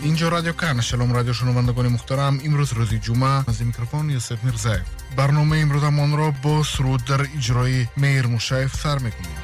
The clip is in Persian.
اینجا رادیو کن. شلوم رادیو شنوندگان محترم، امروز روز جمعه، از میکروفون یوسف میرزاєв. برنامه امروزمان را با سرود در اجرای مهر موشایف سر میکنیم.